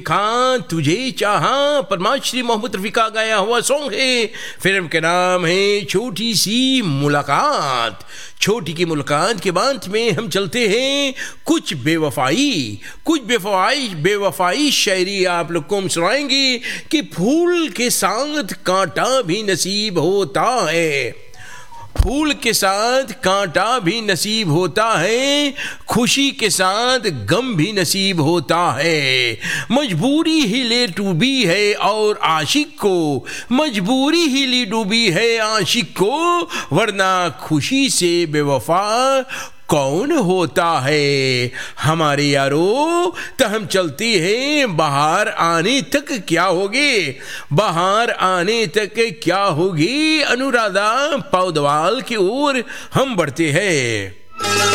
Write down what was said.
खां तुझे चाहा परमाश्री मोहम्मद रफी का गाया हुआ सॉन्ग है। फिल्म के नाम है छोटी सी मुलाकात। छोटी की मुलाकात के बाद में हम चलते हैं कुछ बेवफाई शायरी आप लोग को हम सुनाएंगे कि फूल के साथ कांटा भी नसीब होता है, फूल के साथ कांटा भी नसीब होता है, खुशी के साथ गम भी नसीब होता है। मजबूरी ही ले डूबी है और आशिक को, मजबूरी ही ले डूबी है आशिक को, वरना खुशी से बेवफा कौन होता है। हमारे यारो तो हम चलते हैं बाहर आने तक क्या होगे, बाहर आने तक क्या होगी। अनुराधा पौडवाल की ओर हम बढ़ते हैं।